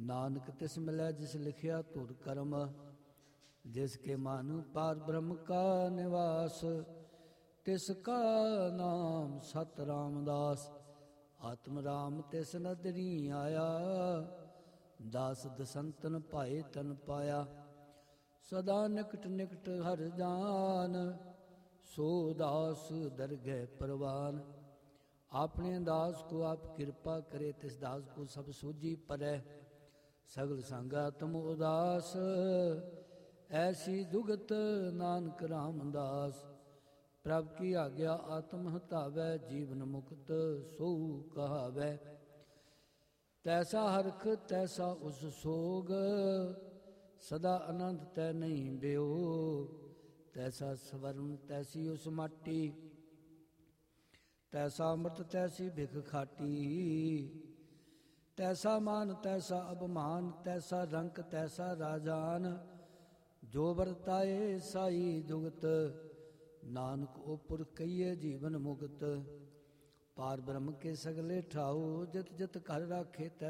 ਨਾਨਕ ਤਿਸ ਮਿਲੈ ਜਿਸ ਲਿਖਿਆ ਧੁਰ ਕਰਮ, ਜਿਸ ਕੇ ਮਨ ਪਾਰ ਬ੍ਰਹਮ ਕਾ ਨਿਵਾਸ। ਤਿਸ ਕਾ ਨਾਮ ਸਤ ਰਾਮਦਾਸ, ਆਤਮ ਰਾਮ ਤਿਸ ਨਦਰੀ ਆਇਆ। ਦਾਸ ਦਸੰਤਨ ਭਾਏ ਤਨ ਪਾਇਆ, ਸਦਾ ਨਿਕਟ ਨਿਕਟ ਹਰ ਜਾਨ। ਸੋ ਦਾਸ ਦਰਗਹਿ ਪਰਵਾਨ, ਆਪਣੇ ਦਾਸ ਕੋ ਆਪ ਕਿਰਪਾ ਕਰੇ। ਤਿਸ ਦਾਸ ਕੋ ਸਭ ਸੂਝੀ ਪਰੈ, ਸਗਲ ਸੰਗਾ ਤੁਮ ਉਦਾਸ। ਐਸੀ ਦੁਗਤ ਨਾਨਕ ਰਾਮਦਾਸ, ਪ੍ਰਭ ਕੀ ਆਗਿਆ ਆਤਮ ਹਤਾਵੈ। ਜੀਵਨ ਮੁਕਤ ਸੋ ਕਹਾਵੈ, ਤੈਸਾ ਹਰਖ ਤੈਸਾ ਉਸ ਸੋਗ। ਸਦਾ ਅਨੰਦ ਤੈ ਨਹੀਂ ਬਿਓ, ਤੈਸਾ ਸਵਰਨ ਤੈਸੀ ਉਸ ਮਾਟੀ। ਤੈਸਾ ਅੰਮ੍ਰਿਤ ਤੈਸੀ ਭਿਖ ਖਾਟੀ, ਤੈਸਾ ਮਾਨ ਤੈਸਾ ਅਭਮਾਨ। ਤੈਸਾ ਰੰਕ ਤੈਸਾ ਰਾਜਾਨ, ਜੋ ਵਰਤਾਏ ਸਾਈ ਦੁਗਤ। ਨਾਨਕ ਓ ਪੁਰਖ ਕਹੀਏ ਜੀਵਨ ਮੁਕਤ, ਪਾਰ ਬ੍ਰਹਮ ਕੇ ਸਗਲੇ ਠਾਓ। ਜਿਤ ਜਿਤ ਘਰ ਰਾਖੇ ਤੈ